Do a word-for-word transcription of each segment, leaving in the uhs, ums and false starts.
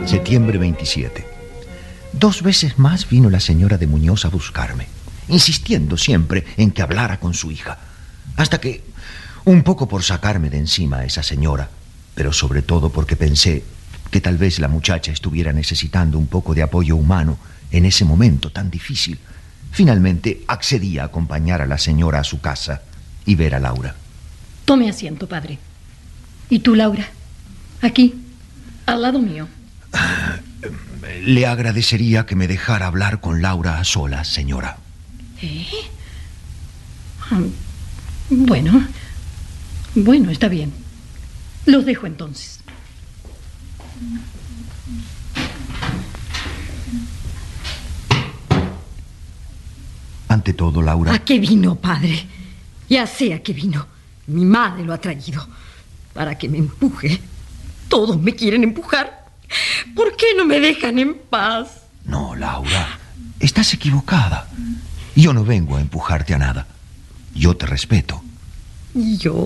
Septiembre veintisiete. Dos veces más vino la señora de Muñoz a buscarme, insistiendo siempre en que hablara con su hija, hasta que, un poco por sacarme de encima a esa señora, pero sobre todo porque pensé que tal vez la muchacha estuviera necesitando un poco de apoyo humano en ese momento tan difícil, finalmente accedí a acompañar a la señora a su casa y ver a Laura. Tome asiento, padre. ¿Y tú, Laura? Aquí, al lado mío. Le agradecería que me dejara hablar con Laura a solas, señora. ¿Eh? Bueno, bueno, está bien. Los dejo entonces. Ante todo, Laura... ¿A qué vino, padre? Ya sé a qué vino. Mi madre lo ha traído. Para que me empuje. Todos me quieren empujar. ¿Por qué no me dejan en paz? No, Laura, estás equivocada. Yo no vengo a empujarte a nada. Yo te respeto. ¿Y yo?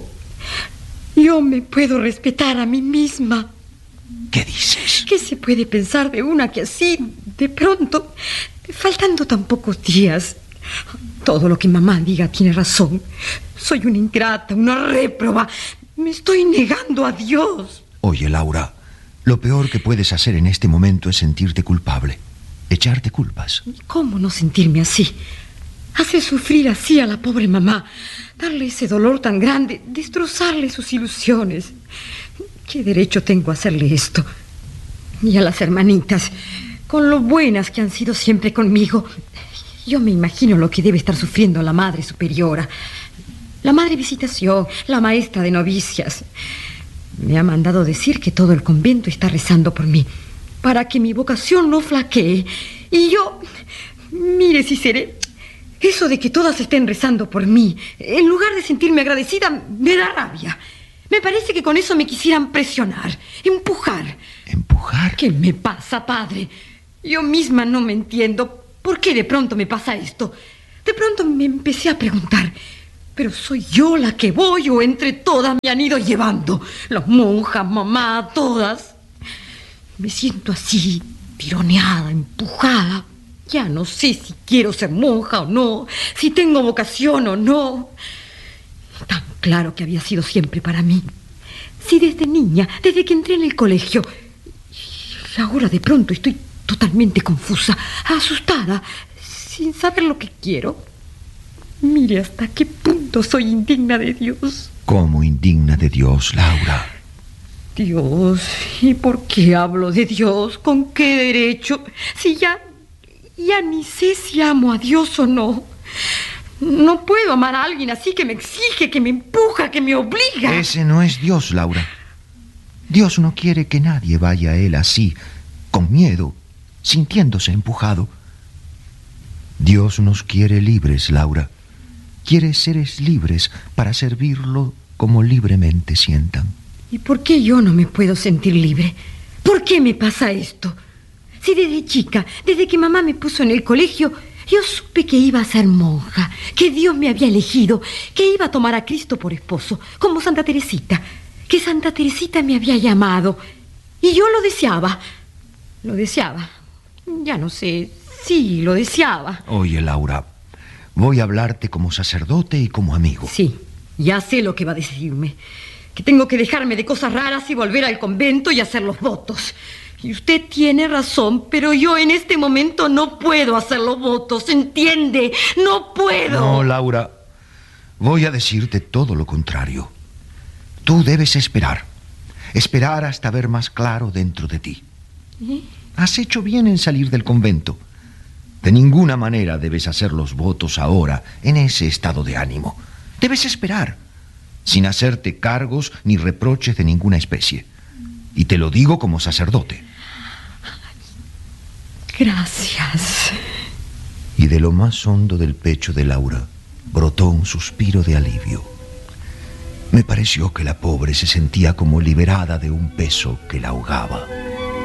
Yo me puedo respetar a mí misma. ¿Qué dices? ¿Qué se puede pensar de una que así, de pronto, faltando tan pocos días? Todo lo que mamá diga tiene razón. Soy una ingrata, una réproba. Me estoy negando a Dios. Oye, Laura, lo peor que puedes hacer en este momento es sentirte culpable, echarte culpas. ¿Cómo no sentirme así? Hacer sufrir así a la pobre mamá, darle ese dolor tan grande, destrozarle sus ilusiones. ¿Qué derecho tengo a hacerle esto? Y a las hermanitas, con lo buenas que han sido siempre conmigo. Yo me imagino lo que debe estar sufriendo la madre superiora, la madre visitación, la maestra de novicias. Me ha mandado decir que todo el convento está rezando por mí, para que mi vocación no flaquee. Y yo, mire si seré, eso de que todas estén rezando por mí, en lugar de sentirme agradecida, me da rabia. Me parece que con eso me quisieran presionar, empujar. ¿Empujar? ¿Qué me pasa, padre? Yo misma no me entiendo. ¿Por qué de pronto me pasa esto? De pronto me empecé a preguntar, ¿pero soy yo la que voy o entre todas me han ido llevando? Las monjas, mamá, todas. Me siento así, tironeada, empujada. Ya no sé si quiero ser monja o no, si tengo vocación o no. Tan claro que había sido siempre para mí. Si desde niña, desde que entré en el colegio. Y ahora de pronto estoy totalmente confusa, asustada, sin saber lo que quiero. Mire hasta qué punto soy indigna de Dios. ¿Cómo indigna de Dios, Laura? Dios, ¿y por qué hablo de Dios? ¿Con qué derecho? Si ya, ya ni sé si amo a Dios o no. No puedo amar a alguien así que me exige, que me empuja, que me obliga. Ese no es Dios, Laura. Dios no quiere que nadie vaya a Él así, con miedo, sintiéndose empujado. Dios nos quiere libres, Laura. Quiere seres libres para servirlo como libremente sientan. ¿Y por qué yo no me puedo sentir libre? ¿Por qué me pasa esto? Si desde chica, desde que mamá me puso en el colegio, yo supe que iba a ser monja, que Dios me había elegido, que iba a tomar a Cristo por esposo, como Santa Teresita, que Santa Teresita me había llamado. Y yo lo deseaba. Lo deseaba. Ya no sé, sí, lo deseaba. Oye, Laura, voy a hablarte como sacerdote y como amigo. Sí, ya sé lo que va a decirme. Que tengo que dejarme de cosas raras y volver al convento y hacer los votos. Y usted tiene razón, pero yo en este momento no puedo hacer los votos, ¿entiende? ¡No puedo! No, Laura, voy a decirte todo lo contrario. Tú debes esperar. Esperar hasta ver más claro dentro de ti. ¿Eh? Has hecho bien en salir del convento. De ninguna manera debes hacer los votos ahora, en ese estado de ánimo. Debes esperar, sin hacerte cargos ni reproches de ninguna especie. Y te lo digo como sacerdote. Gracias. Y de lo más hondo del pecho de Laura brotó un suspiro de alivio. Me pareció que la pobre se sentía como liberada de un peso que la ahogaba.